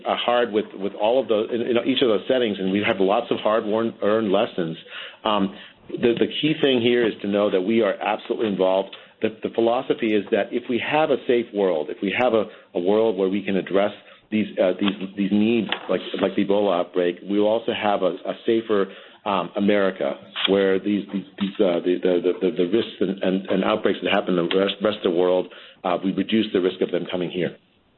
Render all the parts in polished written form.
hard with all of those in each of those settings, and we have lots of hard-earned lessons. The key thing here is to know that we are absolutely involved. The philosophy is that if we have a safe world, if we have a world where we can address these needs like the Ebola outbreak, we will also have a safer America, where the risks and outbreaks that happen in the rest of the world, we reduce the risk of them coming here.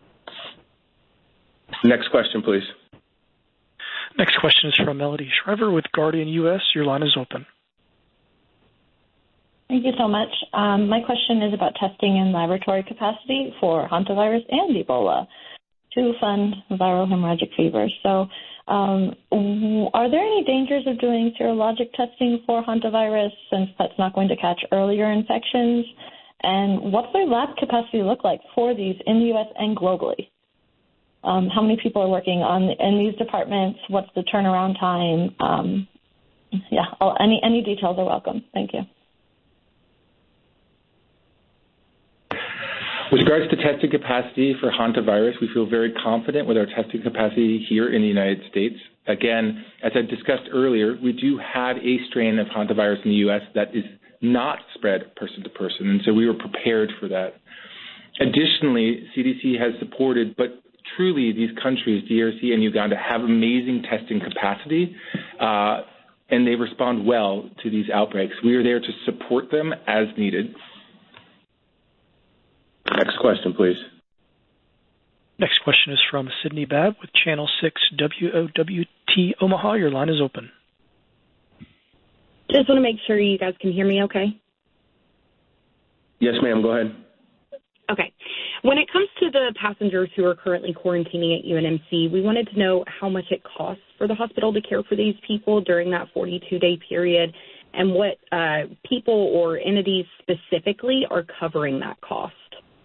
Next question, please. Next question is from Melody Shriver with Guardian U.S. Your line is open. Thank you so much. My question is about testing and laboratory capacity for hantavirus and Ebola to fund viral hemorrhagic fever. So are there any dangers of doing serologic testing for hantavirus, since that's not going to catch earlier infections? And what's their lab capacity look like for these in the U.S. and globally? How many people are working in these departments? What's the turnaround time? Any details are welcome. Thank you. With regards to testing capacity for hantavirus, we feel very confident with our testing capacity here in the United States. Again, as I discussed earlier, we do have a strain of hantavirus in the U.S. that is not spread person to person, and so we were prepared for that. Additionally, CDC has supported, but truly these countries, DRC and Uganda, have amazing testing capacity, and they respond well to these outbreaks. We are there to support them as needed. Next question, please. Next question is from Sydney Babb with Channel 6 WOWT Omaha. Your line is open. Just want to make sure you guys can hear me okay. Yes, ma'am. Go ahead. Okay. When it comes to the passengers who are currently quarantining at UNMC, we wanted to know how much it costs for the hospital to care for these people during that 42-day period, and what people or entities specifically are covering that cost.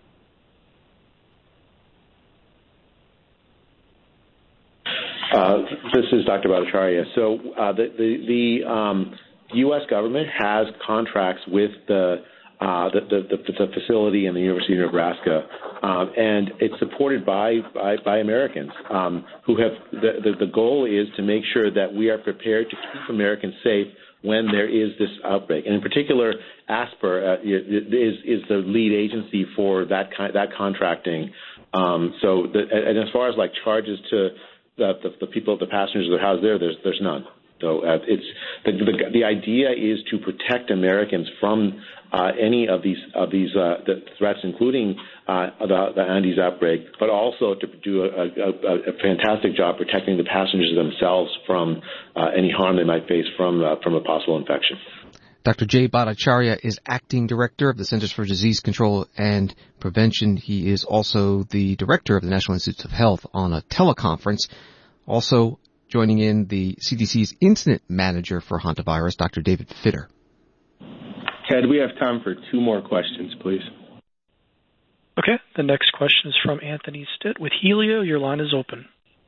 This is Dr. Bhattacharya. So the U.S. government has contracts with the facility and the University of Nebraska, and it's supported by Americans who have the goal is to make sure that we are prepared to keep Americans safe when there is this outbreak. And in particular, ASPR is the lead agency for that contracting. And as far as like charges to the people, the passengers that are housed there's none. So it's the idea is to protect Americans from any of these the threats, including the Andes outbreak, but also to do a fantastic job protecting the passengers themselves from any harm they might face from a possible infection. Dr. Jay Bhattacharya is Acting Director of the Centers for Disease Control and Prevention. He is also the Director of the National Institutes of Health on a teleconference. Also joining in, the CDC's Incident Manager for hantavirus, Dr. David Fitter. Ted, we have time for two more questions, please. Okay. The next question is from Anthony Stitt with Helio. Your line is open.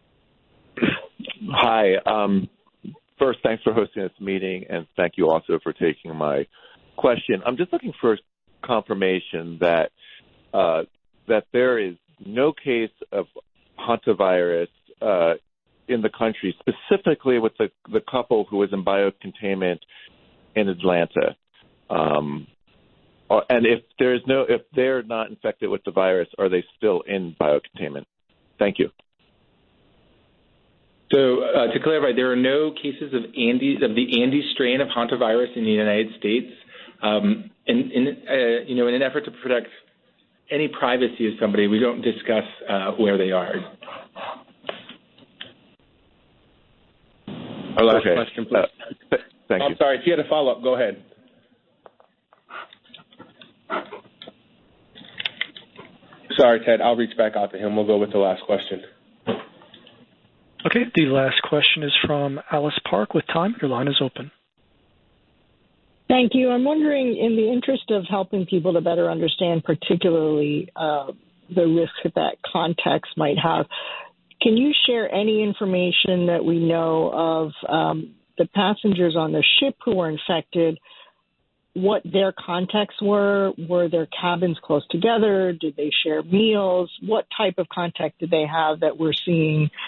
Hi. First, thanks for hosting this meeting, and thank you also for taking my question. I'm just looking for confirmation that there is no case of hantavirus in the country, specifically with the couple who was in biocontainment in Atlanta. And if they're not infected with the virus, are they still in biocontainment? Thank you. So to clarify, there are no cases of the Andes strain of hantavirus in the United States. In an effort to protect any privacy of somebody, we don't discuss where they are. Our last question, please. Thank you. I'm sorry, if you had a follow-up, go ahead. Sorry, Ted, I'll reach back out to him. We'll go with the last question. Okay, the last question is from Alice Park with Time. Your line is open. Thank you. I'm wondering, in the interest of helping people to better understand particularly the risk that context might have, can you share any information that we know of the passengers on the ship who were infected, what their contexts were? Were their cabins close together? Did they share meals? What type of contact did they have that we're seeing